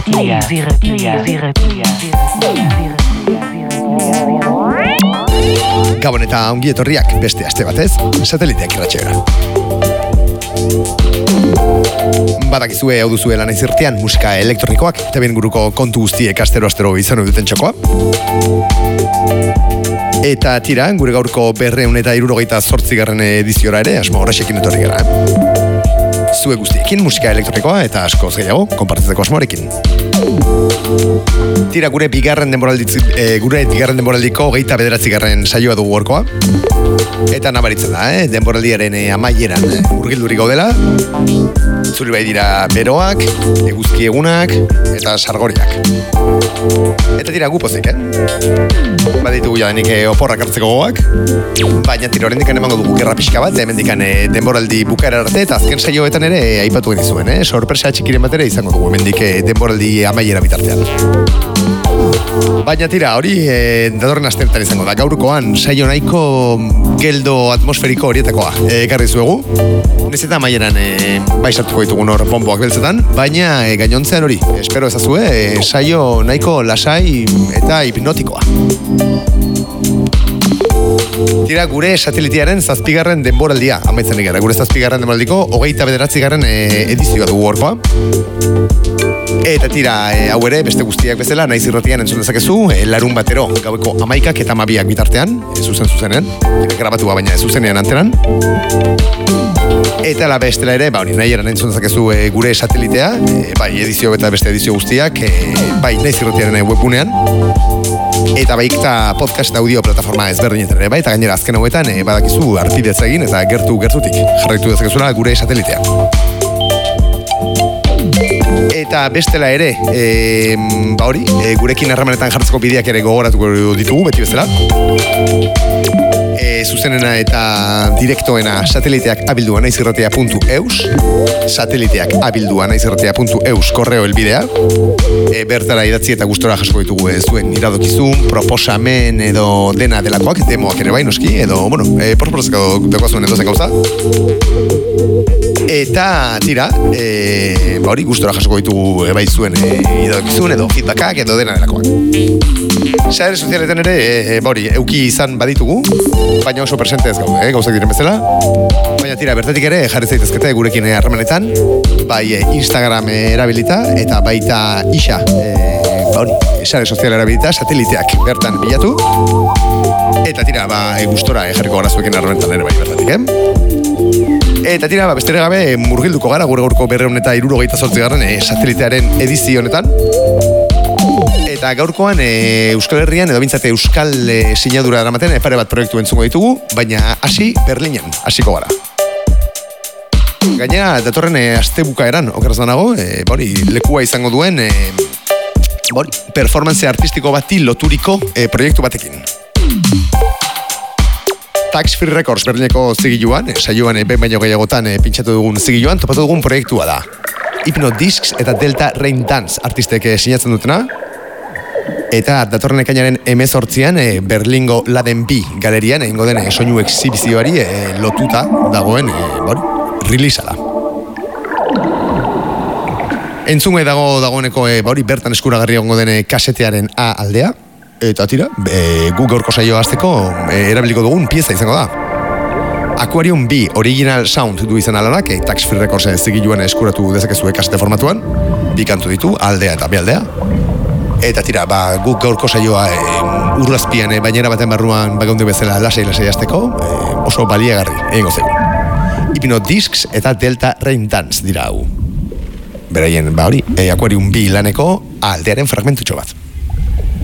Gabon eta ongi etorriak beste aste batez, Sateliteak irratsaioa. Badakizue hau duzue lan izertean musika elektronikoak eta bien guruko kontu guztiek astero izan duten txakoa. Eta tira, gure gaurko 278. Ediziora ere asmo horrexekin etorri gara. Zue guztiekin musika elektronikoa eta askoz gehiago konpartitzeko asmoarekin. Tira, gure bigarren denboraldiko 29. saioa dugu gorkoa. Eta nabaritzen da, denboraldiaren amaieran urgildurik gaudela. Zuri bai dira beroak, eguzki egunak eta sargoriak. Eta tira, gupozik, Baditugu jadanik oporrak hartzeko gogoak. Baina tira, horrendikan emango dugu gerra pixka bat, hemendikan denboraldi bukaera arte eta azken saioetan ere aipatu genizuen, sorpresa txikiren bat ere izango dugu hemendik denboraldi amaiera bitartean. Baina tira, hori datorren asteetan izango da. Gaurkoan saio nahiko geldo atmosferiko horietakoa ekarri zuegu. Nez eta amaieran baixartuko ditugun hor bomboak beltzetan, baina gainontzean hori, espero ezazue, saio nahiko lasai eta hipnotikoa. Tira, gure satelitearen 7. denboraldia amaitzen gara. Gure 7. denboraldiko 29. edizioa dugu gorkoa. Eta tira, hau ere, beste guztiak bezala, naiz irratian entzun dezakezu, larun batero, gaueko 11 eta 12 bitartean, zuzen-zuzenen, grabatua baina zuzenean antenan. Eta la bestela ere, hori nahi eran entzun dezakezu gure satelitea, bai edizio eta beste edizio guztiak, bai naiz irratiaren webgunean, eta bai eta podcast audio plataforma ezberdinetan ere, bai, eta gainera azken hauetan, badakizu arpidez egin eta gertutik jarraitu dezakezula gure satelitea. Eta bestela ere, hori, gurekin harremanetan jartzeko bideak ere gogoratuko ditugu, beti bezala. Zuzenena eta direktoena sateliteak abildua.naizirratia.eus, sateliteak abildua.naizirratia.eus korreo helbidea. Bertara idatzi eta gustora jasoko ditugu zuen iradokizun, proposamen edo dena delakoak, demoak ere bai noski, edo, porsporazeko dagoa zuen edo zen gauza. Eta tira, hori gustora jasoko ditugu bai zuen iradokizun edo feedbackak edo dena delakoak. Sare sozialetan ere, euki izan baditugu, baina oso presente ez gaude, gauzak diren bezala. Baina tira, bertatik ere jarri zaitezkete gurekin harremanetan, bai Instagram erabilita eta baita isa, sare sozial erabilita, sateliteak bertan bilatu. Eta tira, gustora jarriko gara zuekin harremanetan ere bai bertatik, Eta tira, bestere gabe murgilduko gara gure gaurko 278. Satelitearen edizio honetan. Eta gaurkoan Euskal Herrian edo bintzate Euskal sinadura eramaten pare bat proiektu entzungo ditugu, baina hasi Berlinen, hasiko gara. Gainera, datorren astebukaeran, okeraz banago, lekua izango duen performance artistiko bati loturiko proiektu batekin. Tax Free Records Berlineko zigiluan, saioan behin baino gehiagotan pintxatu dugun zigiluan, topatu dugun proiektua da. Hypnodiscs eta Delta Rain Dance artistek sinatzen dutena. Eta datorren ekainaren 18an Berlingo Laden B galerian egingo den soinu exhibizioari lotuta dagoen release da. Entzungai dagoeneko bertan eskuragarri egongo den kasetearen A aldea. Eta tira, guk gaurko saioa hasteko erabiliko dugun pieza izango da. Aquarium B Original Sound du izan alanak, Tax Free Records zigiluan eskuratu dezakezue kasete formatuan. Bi kantu ditu, aldea eta bi aldea. Eta tira, guk gaurko saioa urrazpian bainera baten barruan gaunde bezala lasai hasteko, oso baliagarri egingo zego. Hypnodiscs eta Delta Rain Dance dira hau. Beraien, Aquarium B laneko aldearen fragmentutxo bat.